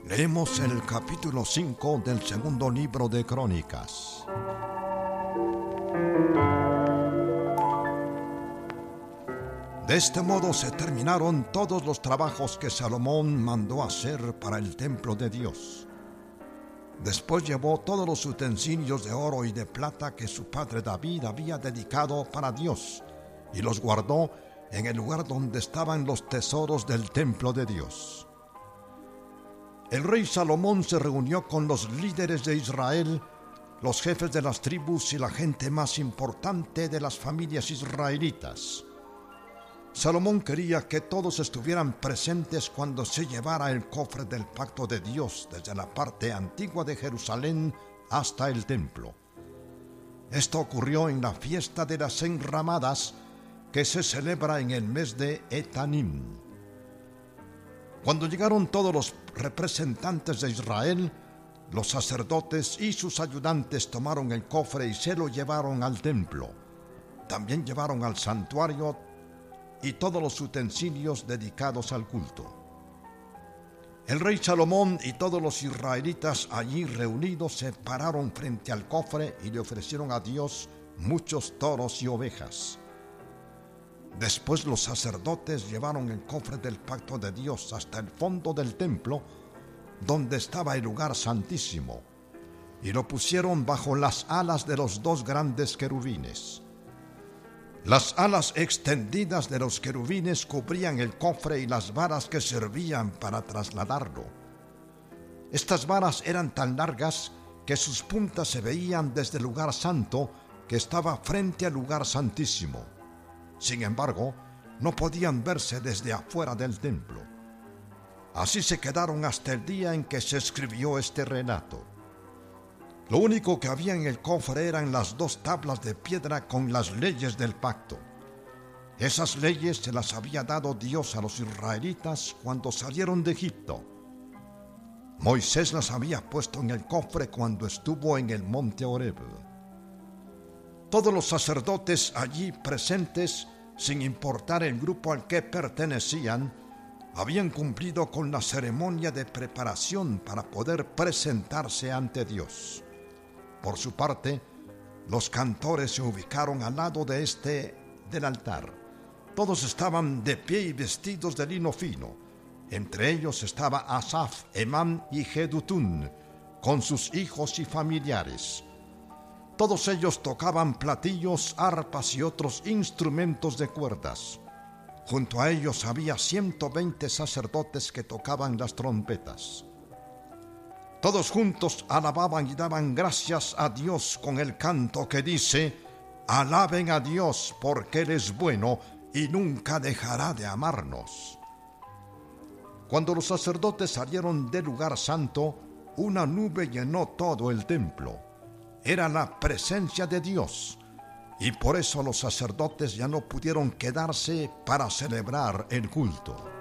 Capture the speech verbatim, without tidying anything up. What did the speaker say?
Leemos el capítulo cinco del segundo libro de Crónicas. De este modo se terminaron todos los trabajos que Salomón mandó hacer para el templo de Dios. Después llevó todos los utensilios de oro y de plata que su padre David había dedicado para Dios y los guardó en el lugar donde estaban los tesoros del templo de Dios. El rey Salomón se reunió con los líderes de Israel, los jefes de las tribus y la gente más importante de las familias israelitas. Salomón quería que todos estuvieran presentes cuando se llevara el cofre del pacto de Dios desde la parte antigua de Jerusalén hasta el templo. Esto ocurrió en la fiesta de las enramadas, que se celebra en el mes de Etanim. Cuando llegaron todos los representantes de Israel, los sacerdotes y sus ayudantes tomaron el cofre y se lo llevaron al templo. También llevaron al santuario y todos los utensilios dedicados al culto. El rey Salomón y todos los israelitas allí reunidos se pararon frente al cofre y le ofrecieron a Dios muchos toros y ovejas. Después los sacerdotes llevaron el cofre del pacto de Dios hasta el fondo del templo, donde estaba el lugar santísimo, y lo pusieron bajo las alas de los dos grandes querubines. Las alas extendidas de los querubines cubrían el cofre y las varas que servían para trasladarlo. Estas varas eran tan largas que sus puntas se veían desde el lugar santo, que estaba frente al lugar santísimo. Sin embargo, no podían verse desde afuera del templo. Así se quedaron hasta el día en que se escribió este relato. Lo único que había en el cofre eran las dos tablas de piedra con las leyes del pacto. Esas leyes se las había dado Dios a los israelitas cuando salieron de Egipto. Moisés las había puesto en el cofre cuando estuvo en el monte Horeb. Todos los sacerdotes allí presentes, sin importar el grupo al que pertenecían, habían cumplido con la ceremonia de preparación para poder presentarse ante Dios. Por su parte, los cantores se ubicaron al lado de este del altar. Todos estaban de pie y vestidos de lino fino. Entre ellos estaba Asaf, Emán y Jedutún, con sus hijos y familiares. Todos ellos tocaban platillos, arpas y otros instrumentos de cuerdas. Junto a ellos había ciento veinte sacerdotes que tocaban las trompetas. Todos juntos alababan y daban gracias a Dios con el canto que dice: «Alaben a Dios porque Él es bueno y nunca dejará de amarnos». Cuando los sacerdotes salieron del lugar santo, una nube llenó todo el templo. Era la presencia de Dios, y por eso los sacerdotes ya no pudieron quedarse para celebrar el culto.